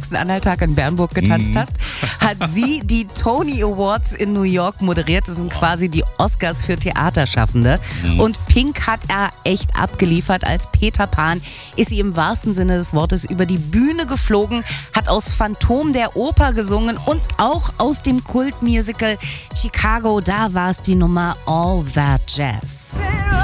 Sachsen-Anhalt-Tag in Bernburg getanzt hast, hat sie die Tony Awards in New York moderiert. Das sind quasi die Oscars für Theaterschaffende. Und Pink hat er echt abgeliefert. Als Peter Pan ist sie im wahrsten Sinne des Wortes über die Bühne geflogen, hat aus Phantom der Oper gesungen und auch aus dem Kultmusical Chicago. Da war es die Nummer All That Jazz.